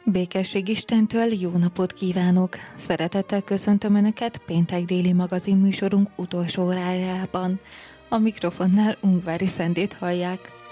Békesség Istentől, jó napot kívánok! Szeretettel köszöntöm Önöket péntek déli magazin műsorunk utolsó órájában. A mikrofonnál Ungvári Szendét hallják.